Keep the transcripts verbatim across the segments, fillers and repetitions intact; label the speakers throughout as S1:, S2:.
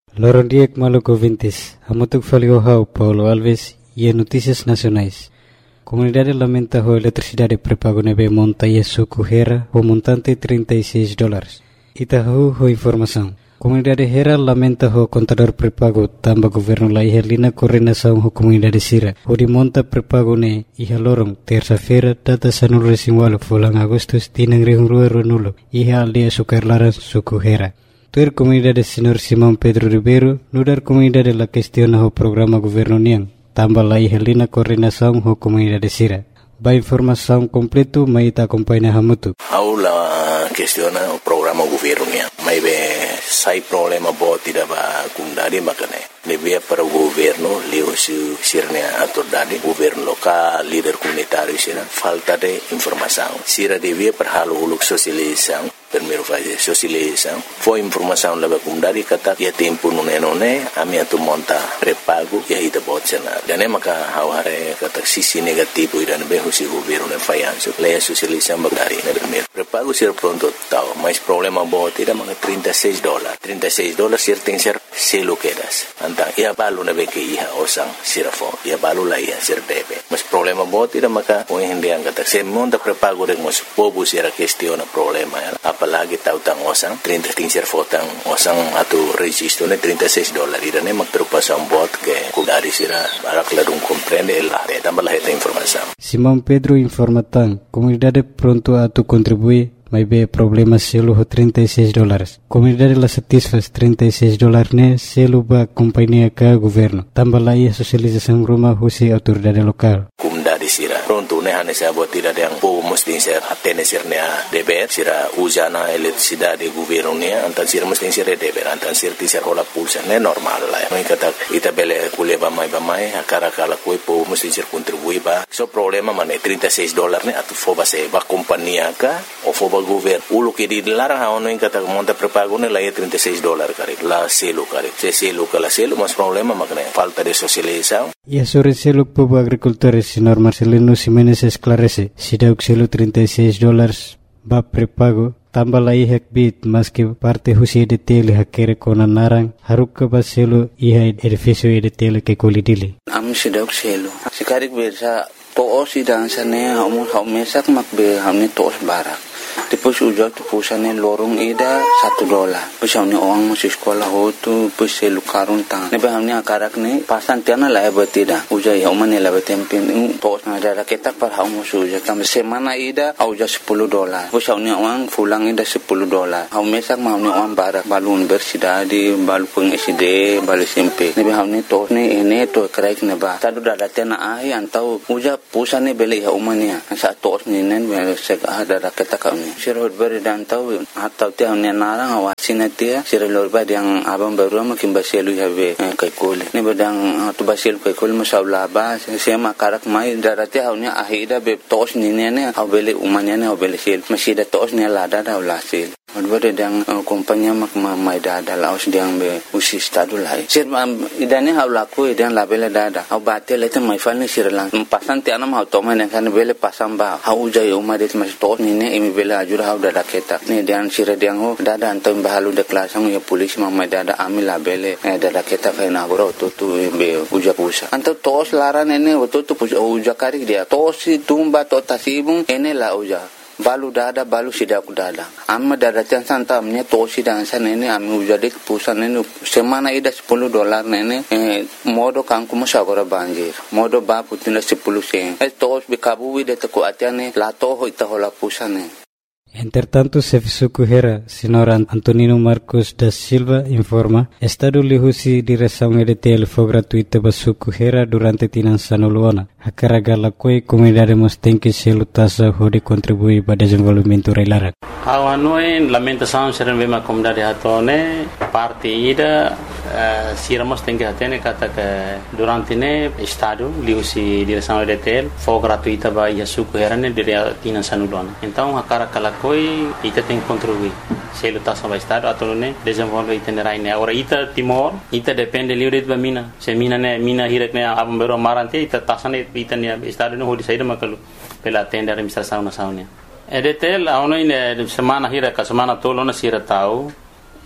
S1: Lorondiek Maluco Vintes, Hamutuk Faliohau, Paulo Alves e Notícias Nacionais. Comunidade lamenta a eletricidade pré-pago nebe monta e suco Hera, o montante trinta e seis dólares. Itahu ho informação. Comunidade Hera lamenta o contador pré-pago tamba governo la ihelina coordenação ho comunidade Sira. O de monta pré-pago ne iha lorong terça-feira data sanul resinwalo fulang Agustus tinang rihungrua ronulo iha aldia sukarlaran suco Hera. Tuer comunidade Senhor Simão Pedro Ribeiro, nudar comunidade la questiona o programa governo niang, tamba la ihelina coordenação ho comunidade Sira. Ba informação completo mai ta acompanha hamutu.
S2: Aula questiona o programa governo niang. Mai be sai problema boti da ba kundari makane. Devia para o governo, leo se sirne autoridade, governo local, líder comunitário, sira falta de informação. Sira devia para halo uluk socialização. Primeiro fazer socialização. Foi informação lá para comunidade kata ia tempo não é não é a minha tu monta pré-pago e aí da botena. Dan é maka haware kata sisi negativo ida na bem o governo na finanças. Leia socialização bagari na primeiro. Pré-pago ser pronto tal, mas problema bota ida maka trinta e seis dólares. trinta e seis dólares ser tem ser selo quedas. Antang ia balu na bem que ia osang sirafo. Ia balu lá ia ser debe. Mas problema bota ida maka o hendiang kata se monta pré-pago de mas povo ser questiona problema apalagi tahu tang osang trinta tingser fotang osang atau registro ne trinta e seis dólares ida ne mak preocupação bot que kudari sira barak ladung compreende ela de tambah esta informação.
S1: Simão Pedro informa tang comunidade pronto a tu contribuir mas be problema selo ho trinta e seis dólares. Comunidade la satisfaz trinta e seis dólares ne selo ba companhia ka governo. Tambah la ia socialização rumah husi autoridade lokal.
S2: Comunidade sira pronto ne hane sa bot tidak yang po mesti ser atene sir ne deber sira usana eletricidade governo ne antan sir mesti sir deber antan sir tisir hola pulsa ne normal la. Mai kata ita bele kuleba mai ba mai akara kala koi po mesti sir contribui ba. So problema mane trinta e seis dólares ne atu foba se ba companhia ka o foba governo ulo que dilarang ha ono in kata monta pré-pago ne la trinta e seis dólares kare la selo kare se selo kala selo mas problema makne falta de socialização.
S1: E sobre selo povo agricultores senhor Marcelino Ximenes esclarece se deu selo trinta e seis dólares ba pré-pago tambah la ihak bit mas que parte husi de tele hakere kona narang haruk ba selo iha edifício de tele que colidile
S3: am se deu selo sikarik bersa to sidang sane hamu hamesak makbe hamne tos barak. Depois ujar tu pusane lorong ida satu dolar. Pusane orang masih sekolah hotu pusel karun tang. Nebe hamne akarak ne pasan tiana la betida. Ujar ya umane la betempin tos na ada ketak par hamu suja kam semana ida auja sepuluh dolar. Pusane orang fulang ida sepuluh dolar. Hamu mesak hamne orang barak balun bersidadi balu peng S D balu S M P. Nebe hamne tos ne ene to kraik neba. Tadu dada tiana ahi antau ujar pusane beli ya umane. Sa tos ni nen sek ada ketak Sirot beri dan tahu atau tiang ni narang awak sinatia sirot beri yang abang baru makin basilu habe kaikul ni bedang tu basilu kaikul masalah bah saya makarak mai darati haunya ahida be tos ni ni ni au beli umanya ni au beli sil masih ada tos ni lada dah ulasil. Ada yang kompanya mak mai dada laos diang be usi stadu lai. Sir idane hau laku idane labele dada. Au batel itu mai fal ni sirlang. Pasan tiana mau toma ni kan bele pasang ba. Hau jai umadet mas tos ni ni imi bele ajur hau dada ketak. Ni diang sir diang ho dada antum bahalu de kelasang ya polisi mai dada ami labele dada ketak kai na goro tu tu be uja pusa. Antum tos laran ini tu tu uja karik dia. Tos si tumba to tasibung ene la uja. Balu dada balu sidak dada amma dada tiang santa amnya tosi dan sana ini ami ujadik pusan ini semana ida sepuluh dolar nene eh, modo kangku musagora banjir modo ba putina sepuluh sen eh tos bikabu ida teku atiane la toho ita hola pusane.
S1: Entretanto, Sefisuku Hera, senhor Antonino Marcos da Silva, informa, Estado lihusi direção E D T L foi gratuita basuku Hera durante tinan sanuluana. Hakaraga lakoi comunidade mostenke selu tasa hodi contribui para desenvolvimento reilarak.
S4: Awanoi lamentação seren vema comunidade hatone parte ida uh, sira mostenke hatene kata que durante ne Estado lihusi direção E D T L foi gratuita ba yasuku Hera ne dire tinan sanuluana. Então hakaraga lakoi ita tem contribuir selu tasa ba Estado atau ne desenvolve itinerai ne. Ora ita Timor ita depende livre de mina. Se mina ne mina hirek ne abam bero marante ita tasa ne ita ne Estado ne hodi saída makalu pela tenda administração nacional. E D T L aonde semana hira ka semana tolo na sira tau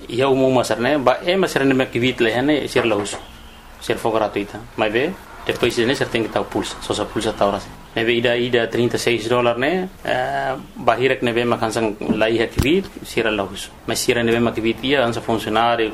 S4: ia umum masarne ba e masarne me kivit lehane sir lahus sir for gratuita mas be depois de ser tem que estar pulsa só sa pulsa tá horas neve ida ida trinta e seis dólares né bahirek neve makan sang lai kivit sir lahus mas sir neve makivit ia ansa funcionário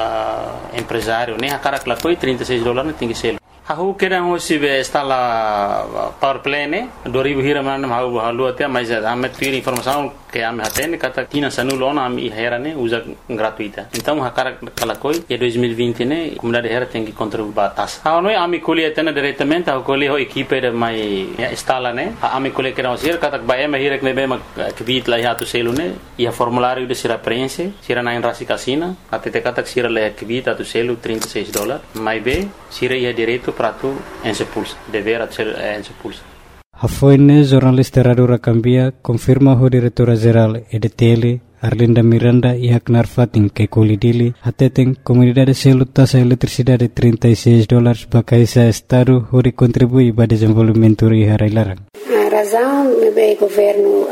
S4: empresário né cara que lá foi trinta e seis dólares tem que ser Aku kira hosi be instala power play ne dua ribu hira mana mau halu atia mas ame tiri informação que ame hatene kata tina sanulona ame hera ne usa gratuita então hakara kalakoi e dois mil e vinte ne comunidade hera tem que contribuir tas ha no ame colhe tena diretamente a colhe ho equipe de mai instala ne ame colhe kira hosi kata ba ame hira ne be ma kvit la hatu selu ne e formulário de sira prense sira na rasi casina até kata sira la kvit atu selu trinta e seis dólares mai be sira ia direito para tu ensepulsa, dever a ser ensepulsa.
S1: Hafoine jornalista Radura Cambia confirma o diretora-geral E D T L Arlinda Miranda e Aknar Fatin que colidili ateten comunidade selo taxa eletricidade trinta e seis dólares bakaisa estado hori contribui para desenvolvimento e harailarang.
S5: A razão do governo,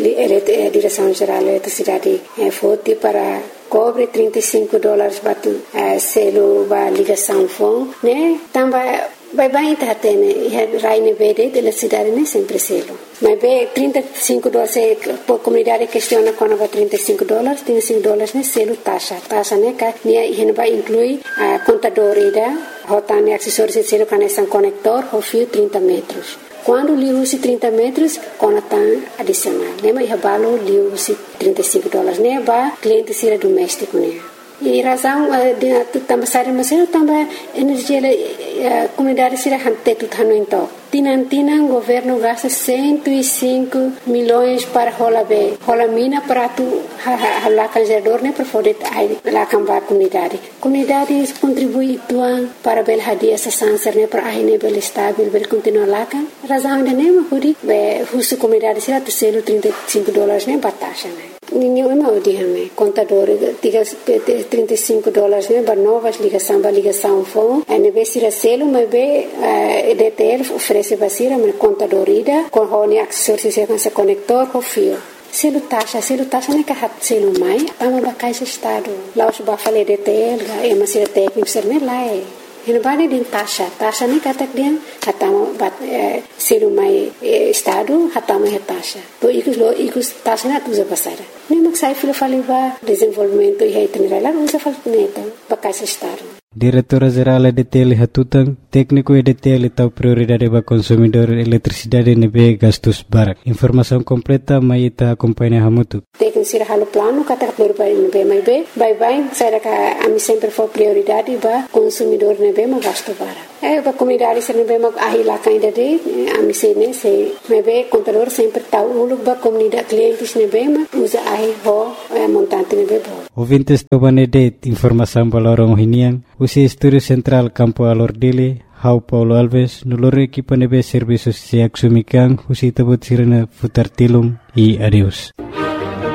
S5: a direção-geral da eletricidade foi para cobre trinta e cinco dólares para uh, selo para ligação fone, né? Também vai bem tá tendo, e raine verde de eletricidade né sempre selo. Mas bem trinta e cinco dólares por comunidade questiona quando vai trinta e cinco dólares, trinta e cinco dólares né selo taxa, taxa né que né e vai incluir a contador ida, rotane acessórios de selo que são conector, o fio trinta metros. Quando li usi trinta metros, conatan adicional. Nema ia balo li usi trinta e cinco dólares. Né ba cliente sira doméstico né. E razão de tu também sai mas eu também energia a comunidade sira hante tu tano então. Tinan tinan governo gasta cento e cinco milhões para rola be. Rola mina para tu lá canjador né para poder lá cambar comunidade. Comunidade contribui tuan para bel hadia essa sanser né para aí né bel estável bel continuar lá kan. Razão de nema huri be husu comunidade sira tu selo trinta e cinco dólares né batasha né. Ninguém é mau dia me contador tiga trinta e cinco dólares né para novas ligação para ligação fone. A nível sira selo mas be E D T L oferece basira me contador ida com hone acessórios com esse conector com fio. Selo taxa, selo taxa não é que hat selo mai, tamo ba caixa estado. Lá os ba fale D T L, é uma sira técnico ser me lá é. Ele vai de taxa, taxa nem kata dia, hatamo bat selo mai estado, hatamo é taxa. To ikus lo ikus taxa na tuza basara. Nem mak sai filo fale ba desenvolvimento e reiterar lá usa fale neto, ba caixa estado.
S1: Diretora-geral E D T L Hatutang, técnico E D T L tahu prioridade para consumidor eletricidade nebe gastos barak. Informação completa mai ita acompanha hamutu.
S5: Técnico sira halo plano kata prioridade nebe mai be, bye bye, saya ka ami sempre for prioridade para consumidor nebe ma gasto barak. Eh ba comunidade sira nebe ma ahila kainda de ami se ne se nebe contador sempre tahu uluk ba comunidade clientes nebe ma usa ahi ho montante nebe bo. Ouvintes tobanede informação balorong hiniang. Usi Estúdio Central Campo Alordile, Hau Paulo Alves, nulor equipa nebe serviços se axumikan, usi tabut sirena futar tilum e adeus.